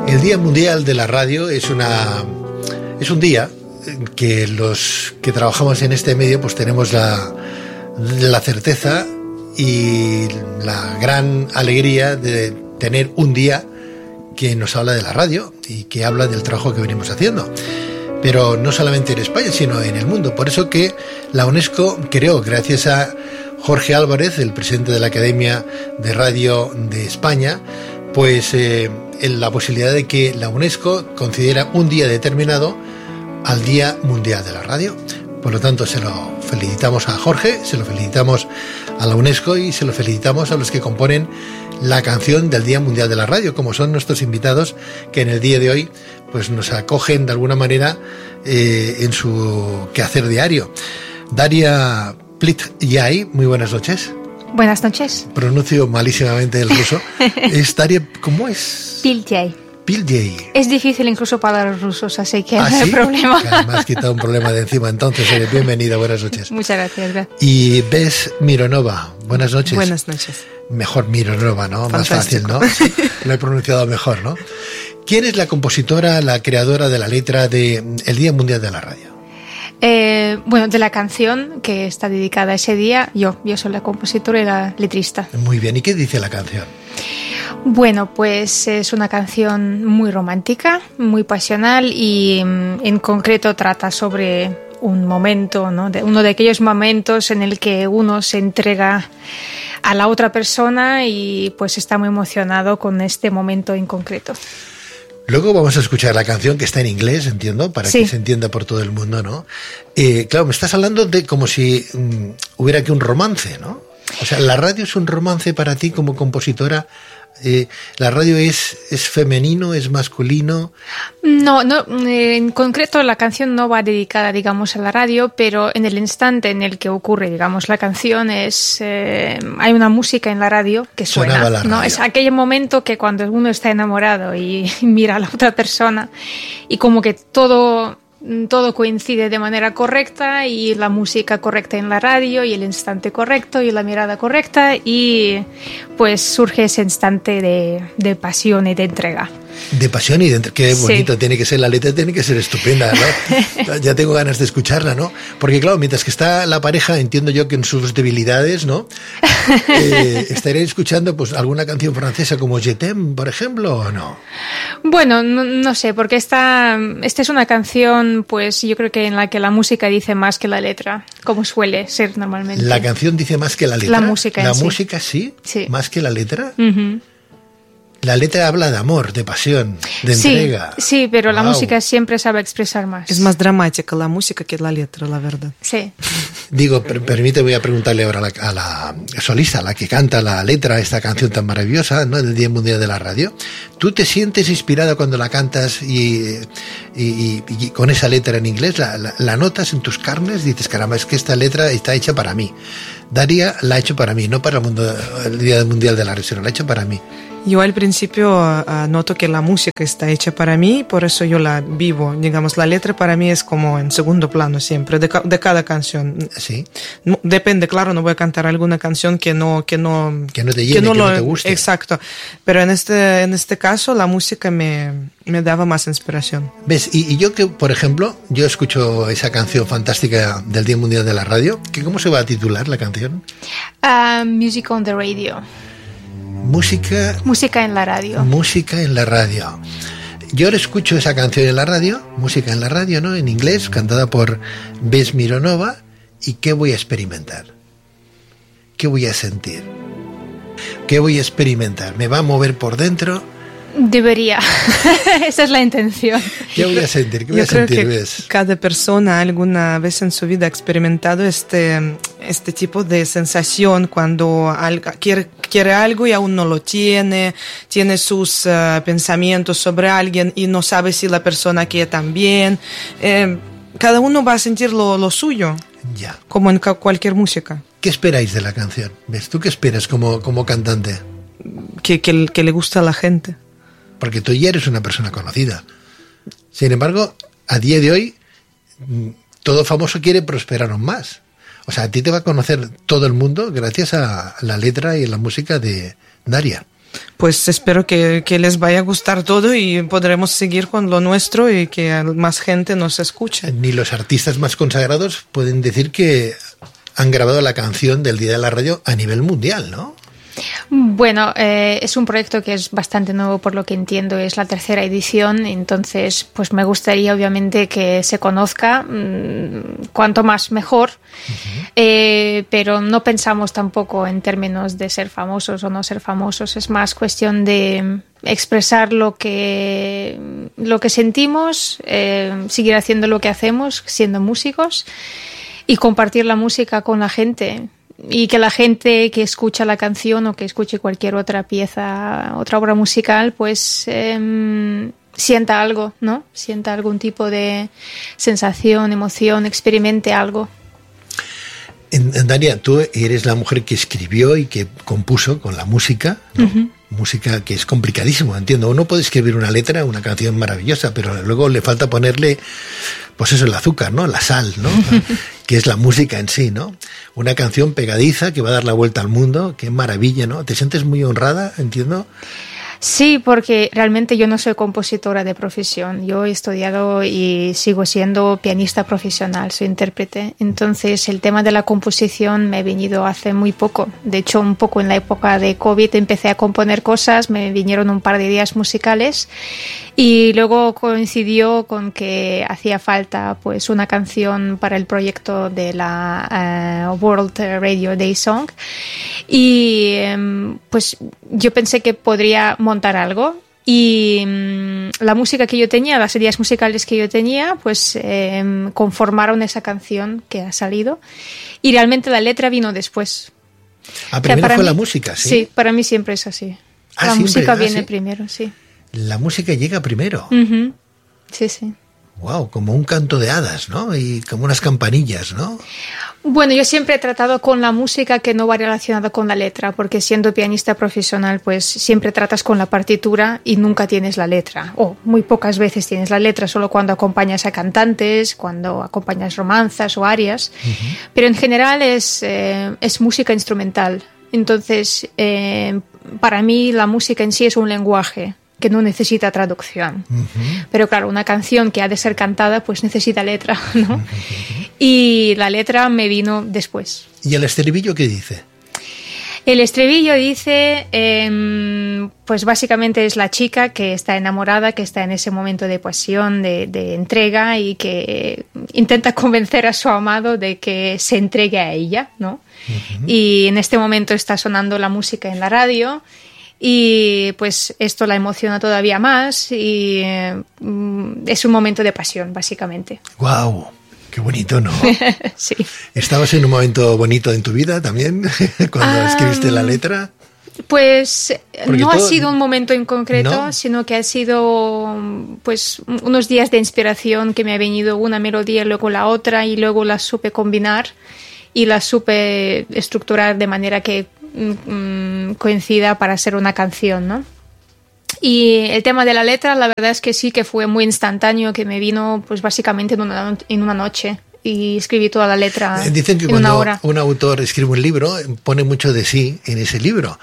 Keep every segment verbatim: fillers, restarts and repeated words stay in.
El Día Mundial de la Radio es una es un día que los que trabajamos en este medio pues tenemos la, la certeza y la gran alegría de tener un día que nos habla de la radio y que habla del trabajo que venimos haciendo. Pero no solamente en España, sino en el mundo. Por eso que la UNESCO creó, gracias a Jorge Álvarez, el presidente de la Academia de Radio de España, pues eh, en la posibilidad de que la UNESCO considera un día determinado al Día Mundial de la Radio. Por lo tanto, se lo felicitamos a Jorge, se lo felicitamos a la UNESCO y se lo felicitamos a los que componen la canción del Día Mundial de la Radio, como son nuestros invitados que en el día de hoy pues nos acogen de alguna manera eh, en su quehacer diario. Daria Plityai, muy buenas noches. Buenas noches. Pronuncio malísimamente el ruso. Es Daria, ¿cómo es? Plityai. Plityai. Es difícil incluso para los rusos, así que ¿Ah, no hay sí? problema. Claro, me has quitado un problema de encima, entonces eres bienvenida, buenas noches. Muchas gracias. gracias. Y Bes Mironova, buenas noches. Buenas noches. Mejor Mironova, ¿no? Fantástico. Más fácil, ¿no? Sí, lo he pronunciado mejor, ¿no? ¿Quién es la compositora, la creadora de la letra de El Día Mundial de la Radio? Eh, bueno, de la canción que está dedicada a ese día, yo, yo soy la compositora y la letrista. Muy bien, ¿y qué dice la canción? Bueno, pues es una canción muy romántica, muy pasional y en concreto trata sobre un momento, ¿no? De uno de aquellos momentos en el que uno se entrega a la otra persona y pues está muy emocionado con este momento en concreto. Luego vamos a escuchar la canción que está en inglés, entiendo, para sí. que se entienda por todo el mundo, ¿no? Eh, claro, me estás hablando de como si um, hubiera aquí un romance, ¿no? O sea, ¿la radio es un romance para ti como compositora? Eh, ¿La radio es, es femenino, es masculino? No, no, en concreto la canción no va dedicada, digamos, a la radio, pero en el instante en el que ocurre, digamos, la canción es eh, hay una música en la radio que suena, Sonaba la radio. ¿no? Es aquel momento que cuando uno está enamorado y mira a la otra persona y como que todo todo coincide de manera correcta y la música correcta en la radio y el instante correcto y la mirada correcta y pues surge ese instante de, de pasión y de entrega. De pasión y de entre... Qué bonito, sí. Tiene que ser, la letra tiene que ser estupenda, ¿no? Ya tengo ganas de escucharla, ¿no? Porque claro, mientras que está la pareja, entiendo yo que en sus debilidades, ¿no? Eh, ¿Estaréis escuchando pues alguna canción francesa como Je t'aime, por ejemplo, o no? Bueno, no, no sé, porque esta, esta es una canción, pues yo creo que en la que la música dice más que la letra, como suele ser normalmente. ¿La canción dice más que la letra? La música en ¿La sí. música sí? Sí. ¿Más que la letra? Uh-huh. La letra habla de amor, de pasión, de sí, entrega. Sí, pero wow. La música siempre sabe expresar más. Es más dramática la música que la letra, la verdad. Sí. Digo, per- permite, voy a preguntarle ahora a la, a la solista, a la que canta la letra de esta canción tan maravillosa, ¿no? Del Día Mundial de la Radio. ¿Tú te sientes inspirada cuando la cantas y, y, y, y con esa letra en inglés? ¿La, la, la notas en tus carnes? Dices, caramba, es que esta letra está hecha para mí. Daria la ha hecho para mí, no para el, mundo, el Día Mundial de la Radio, sino la ha hecho para mí. Yo al principio uh, noto que la música está hecha para mí, por eso yo la vivo. Digamos, la letra para mí es como en segundo plano siempre, de, ca- de cada canción. Sí. No, depende, claro, no voy a cantar alguna canción que no... Que no, que no te llene, que no, que no te guste. Exacto. Pero en este, en este caso la música me, me daba más inspiración. ¿Ves? Y, y yo que, por ejemplo, yo escucho esa canción fantástica del Día Mundial de la Radio, que ¿cómo se va a titular la canción? Uh, Music on the Radio. Música... Música en la radio. Música en la radio. Yo escucho esa canción en la radio, música en la radio, ¿no? En inglés, cantada por Bes Mironova. ¿Y qué voy a experimentar? ¿Qué voy a sentir? ¿Qué voy a experimentar? ¿Me va a mover por dentro? Debería. Esa es la intención. ¿Qué voy a sentir? ¿Qué voy Yo a creo sentir? Que ¿Ves? cada persona alguna vez en su vida ha experimentado este, este tipo de sensación cuando algo, quiere, quiere algo y aún no lo tiene, tiene sus uh, pensamientos sobre alguien y no sabe si la persona quiere también. Eh, cada uno va a sentir lo, lo suyo, Ya. como en ca- cualquier música. ¿Qué esperáis de la canción? ¿Ves? ¿Tú qué esperas como, como cantante? Que, que, que le gusta a la gente. Porque tú ya eres una persona conocida. Sin embargo, a día de hoy, todo famoso quiere prosperar aún más. O sea, a ti te va a conocer todo el mundo gracias a la letra y la música de Daria. Pues espero que, que les vaya a gustar todo y podremos seguir con lo nuestro y que más gente nos escuche. Ni los artistas más consagrados pueden decir que han grabado la canción del Día de la Radio a nivel mundial, ¿no? Bueno, eh, es un proyecto que es bastante nuevo, por lo que entiendo, es la tercera edición, entonces pues me gustaría obviamente que se conozca, mmm, cuanto más mejor, uh-huh. eh, pero no pensamos tampoco en términos de ser famosos o no ser famosos, es más cuestión de expresar lo que, lo que sentimos, eh, seguir haciendo lo que hacemos, siendo músicos, y compartir la música con la gente. Y que la gente que escucha la canción o que escuche cualquier otra pieza, otra obra musical, pues eh, sienta algo, ¿no? Sienta algún tipo de sensación, emoción, experimente algo. Daria, tú eres la mujer que escribió y que compuso con la música, ¿no? Uh-huh. Música que es complicadísimo, entiendo. Uno puede escribir una letra, una canción maravillosa, pero luego le falta ponerle, pues eso, el azúcar, ¿no? La sal, ¿no? Que es la música en sí, ¿no? Una canción pegadiza que va a dar la vuelta al mundo, qué maravilla, ¿no? ¿Te sientes muy honrada, entiendo? Sí, porque realmente yo no soy compositora de profesión. Yo he estudiado y sigo siendo pianista profesional, soy intérprete. Entonces el tema de la composición me ha venido hace muy poco. De hecho, un poco en la época de COVID empecé a componer cosas, me vinieron un par de ideas musicales y luego coincidió con que hacía falta pues una canción para el proyecto de la uh, World Radio Day Song. Y pues yo pensé que podría montar algo y um, la música que yo tenía, las ideas musicales que yo tenía, pues eh, conformaron esa canción que ha salido y realmente la letra vino después. Ah, primero o sea, fue mí, la música, ¿sí? Sí, para mí siempre es así. Ah, la siempre, música ah, viene ¿sí? primero, sí. La música llega primero. Uh-huh. Sí, sí. Wow, como un canto de hadas, ¿no? Y como unas campanillas, ¿no? Bueno, yo siempre he tratado con la música que no va relacionada con la letra, porque siendo pianista profesional, pues siempre tratas con la partitura y nunca tienes la letra. O muy pocas veces tienes la letra, solo cuando acompañas a cantantes, cuando acompañas romanzas o arias. Uh-huh. Pero en general es, eh, es música instrumental. Entonces, eh, para mí la música en sí es un lenguaje que no necesita traducción. Uh-huh. Pero claro, una canción que ha de ser cantada pues necesita letra, ¿no? Uh-huh. Y la letra me vino después. ¿Y el estribillo qué dice? El estribillo dice, eh, pues básicamente es la chica que está enamorada, que está en ese momento de pasión, de, de entrega y que intenta convencer a su amado de que se entregue a ella, ¿no? Uh-huh. Y en este momento está sonando la música en la radio. Y pues esto la emociona todavía más y eh, es un momento de pasión, básicamente. ¡Guau! ¡Qué bonito!, ¿no? Sí. ¿Estabas en un momento bonito en tu vida también cuando um, escribiste la letra? Pues Porque no todo... ha sido un momento en concreto, ¿no? Sino que ha sido pues unos días de inspiración que me ha venido una melodía, luego la otra y luego la supe combinar y la supe estructurar de manera que coincida para ser una canción, ¿no? Y el tema de la letra, la verdad es que sí que fue muy instantáneo, que me vino pues básicamente en una, en una noche y escribí toda la letra. Dicen que en cuando una hora. Un autor escribe un libro, pone mucho de sí en ese libro.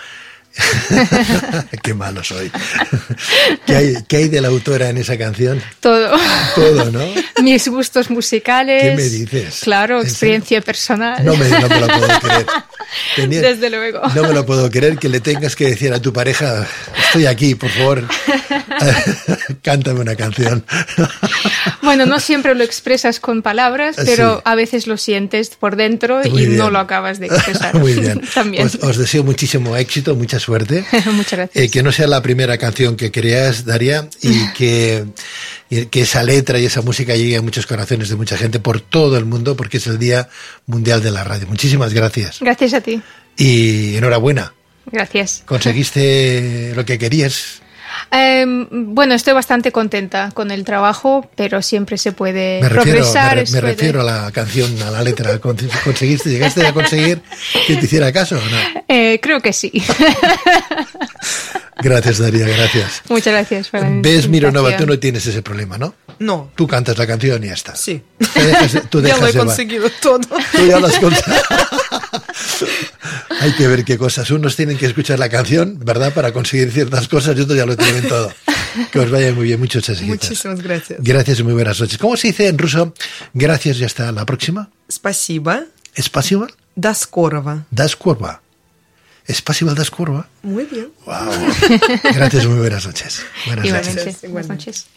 Qué malo soy. ¿Qué hay, ¿Qué hay de la autora en esa canción? Todo. Todo, ¿no? Mis gustos musicales. ¿Qué me dices? Claro, experiencia personal. No me, no me lo puedo creer. Tenía, Desde luego. No me lo puedo creer que le tengas que decir a tu pareja, estoy aquí, por favor, cántame una canción. Bueno, no siempre lo expresas con palabras, pero sí, a veces lo sientes por dentro Muy y bien. No lo acabas de expresar. Muy bien. También. Os, os deseo muchísimo éxito, mucha suerte. Muchas gracias. Eh, que no sea la primera canción que creas, Daria, y que, y que esa letra y esa música llegue a muchos corazones de mucha gente por todo el mundo, porque es el Día Mundial de la Radio. Muchísimas gracias. Gracias a ti. Y enhorabuena. Gracias. ¿Conseguiste lo que querías? Eh, bueno, estoy bastante contenta con el trabajo, pero siempre se puede me refiero, progresar. Me, me puede... refiero a la canción, a la letra. ¿Conseguiste, llegaste a conseguir que te hiciera caso o no? Eh, creo que sí. Gracias, Daria, gracias. Muchas gracias. ¿Ves, Mironova? Tú no tienes ese problema, ¿no? No. Tú cantas la canción y ya está. Sí. Tú dejas, tú dejas ya lo he de conseguido todo. Tú ya lo has conseguido. Hay que ver qué cosas. Unos tienen que escuchar la canción, ¿verdad?, para conseguir ciertas cosas y otros ya lo tienen todo. Que os vaya muy bien. Muchas gracias. Muchísimas gracias. Gracias y muy buenas noches. ¿Cómo se dice en ruso? Gracias y hasta la próxima. Спасибо. Спасибо. До скорого. До скорого. Спасибо, до скорого. Muy bien. Wow. Gracias y muy buenas noches. Buenas Igualmente. noches. Buenas noches.